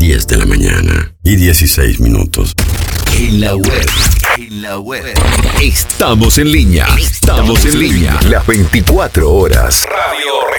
10 de la mañana y 16 minutos. En la web. Estamos en línea. Las 24 horas. Radio